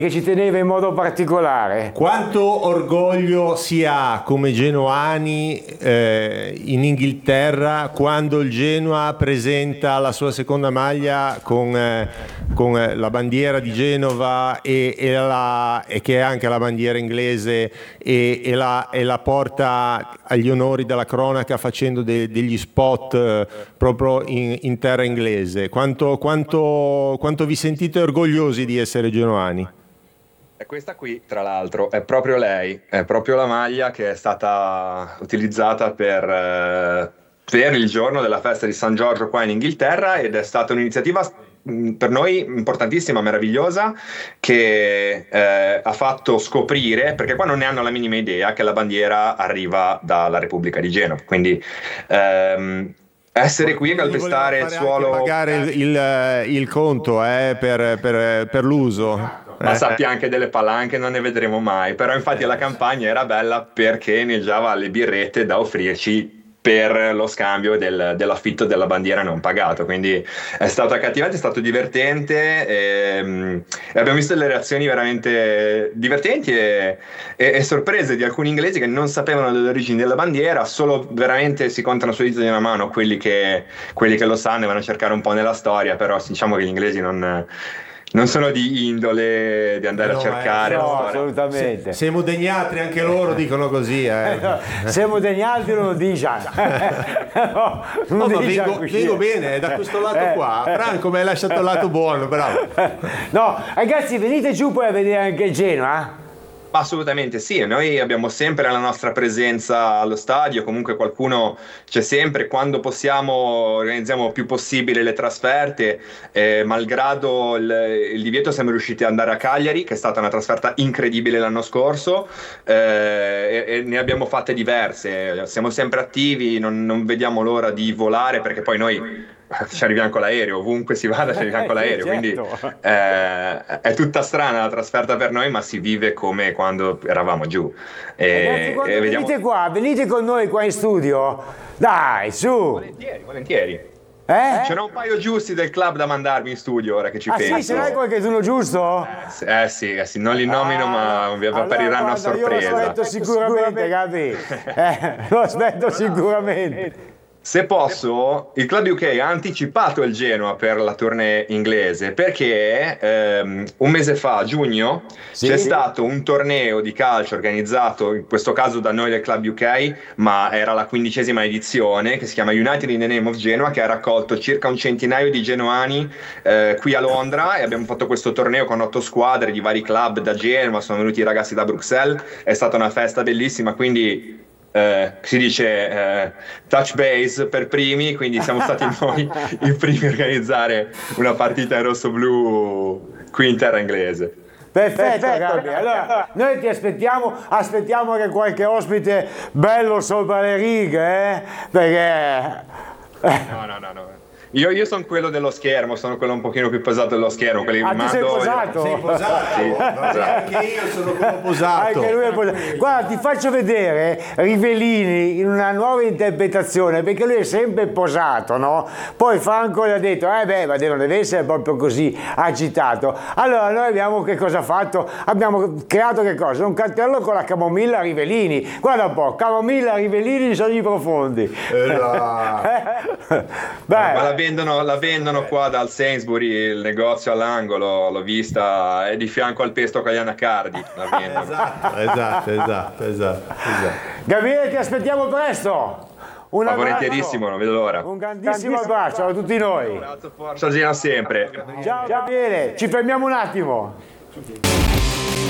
che ci teneva in modo particolare. Quanto orgoglio si ha come genoani in Inghilterra quando il Genoa presenta la sua seconda maglia con la bandiera di Genova e che è anche la bandiera inglese e la porta agli onori della cronaca facendo degli spot proprio in terra inglese. Quanto vi sentite orgogliosi di essere genoani? E questa qui, tra l'altro, è proprio lei, è proprio la maglia che è stata utilizzata per il giorno della festa di San Giorgio qua in Inghilterra, ed è stata un'iniziativa per noi importantissima, meravigliosa, che ha fatto scoprire, perché qua non ne hanno la minima idea, che la bandiera arriva dalla Repubblica di Genova, quindi essere qui a calpestare il suolo, pagare il conto per l'uso. Ma sappia anche delle palanche non ne vedremo mai, però infatti la campagna era bella perché neggiava le birrette da offrirci per lo scambio dell'affitto della bandiera non pagato, quindi è stato accattivante, è stato divertente e abbiamo visto delle reazioni veramente divertenti e sorprese di alcuni inglesi che non sapevano delle origini della bandiera. Solo veramente si contano su le dita di una mano quelli che lo sanno e vanno a cercare un po' nella storia, però diciamo che gli inglesi non sono di indole di andare a cercare. No, assolutamente. Siamo degli altri, anche loro dicono così. Siamo degli altri, non lo diciamo. Vengo bene, da questo lato qua. Franco mi hai lasciato il lato buono, bravo. No, ragazzi, venite giù poi a vedere anche Genoa. Assolutamente sì, noi abbiamo sempre la nostra presenza allo stadio, comunque qualcuno c'è sempre, quando possiamo organizziamo più possibile le trasferte, malgrado il divieto siamo riusciti ad andare a Cagliari, che è stata una trasferta incredibile l'anno scorso, e ne abbiamo fatte diverse, siamo sempre attivi, non vediamo l'ora di volare, perché poi noi ci arriviamo con l'aereo, ovunque si vada ci arriviamo con l'aereo, quindi è tutta strana la trasferta per noi, ma si vive come quando eravamo giù. Ragazzi, quando venite qua, venite con noi qua in studio, dai, su! Volentieri. C'era un paio giusti del club da mandarmi in studio ora che ci penso. Sì, ce n'hai qualcuno giusto? Sì, non li nomino, ma vi appariranno a sorpresa. Io lo aspetto sicuramente, Gabi. Lo aspetto sicuramente. Se posso, il Club UK ha anticipato il Genoa per la tournée inglese perché un mese fa, a giugno, c'è stato un torneo di calcio organizzato, in questo caso da noi del Club UK, ma era la 15ª edizione, che si chiama United in the Name of Genoa, che ha raccolto circa un centinaio di genoani qui a Londra, e abbiamo fatto questo torneo con 8 squadre di vari club da Genova, sono venuti i ragazzi da Bruxelles, è stata una festa bellissima, quindi si dice touch base per primi, quindi siamo stati noi i primi a organizzare una partita in rosso-blu qui in terra inglese. Perfetto, Gabi. Allora, noi ti aspettiamo che qualche ospite bello sopra le righe, perché... No. Io sono quello dello schermo, sono quello un pochino più posato dello schermo. Quelli tu sei posato? Sei posato? Sì, Anche io sono quello posato. Anche lui è posato. Guarda, ti faccio vedere Rivellini in una nuova interpretazione, perché lui è sempre posato, no? Poi Franco gli ha detto, ma non deve essere proprio così agitato. Allora noi abbiamo che cosa fatto? Abbiamo creato che cosa? Un cartello con la camomilla Rivellini. Guarda un po', camomilla Rivellini in sogni profondi. Ma la vendono qua dal Sainsbury, il negozio all'angolo, l'ho vista, è di fianco al pesto con gli anacardi. La vendono. Esatto. Gabriele, ti aspettiamo presto. Volentierissimo, non vedo l'ora. Un grandissimo abbraccio a tutti noi. Forza Genoa sempre. Ciao Gabriele, ci fermiamo un attimo.